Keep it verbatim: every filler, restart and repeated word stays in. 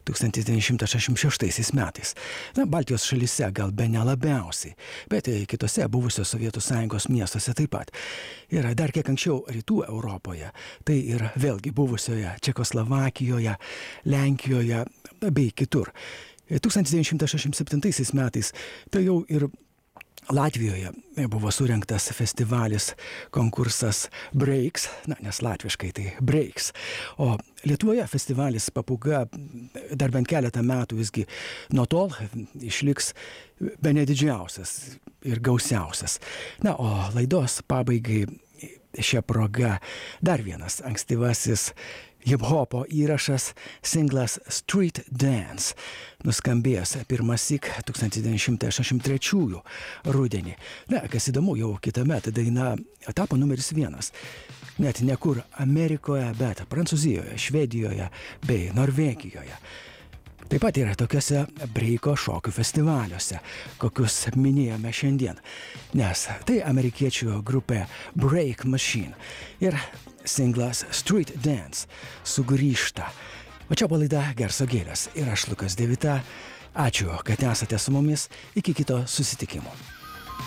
tūkstantis devyni šimtai šešiasdešimt šeštaisiais metais. Na, Baltijos šalyse gal be nelabiausiai, bet kitose buvusios Sovietų Sąjungos miestuose taip pat. Ir dar kiek anksčiau Rytų Europoje, tai ir vėlgi buvusioje Čekoslovakijoje, Lenkijoje bei kitur. tūkstantis devyni šimtai šešiasdešimt septintaisiais metais tai jau ir Latvijoje buvo surengtas festivalis, konkursas Breaks, na, nes latviškai tai Breaks, o Lietuvoje festivalis Papūga dar bent keletą metų visgi nuo tol išliks bene didžiausias ir gausiausias. Na, o laidos pabaigai šią progą dar vienas ankstyvasis hip-hopo įrašas, singlas Street Dance, nuskambėjęs pirmąsyk tūkstantis devyni šimtai šešiasdešimt trečiųjų rudenį. Na, kas įdomu, jau kitąmet daina tapo numeris vienas. Net ne kur Amerikoje, bet Prancūzijoje, Švedijoje bei Norvegijoje. Taip pat yra tokiuose breiko šokių festivaliuose, kokius minėjome šiandien. Nes tai amerikiečių grupė Break Machine. Ir singlas Street Dance sugrįžta. O čia buvo laida Garso gėlės ir aš Lukas Devita. Ačiū, kad esate su mumis. Iki kito susitikimo.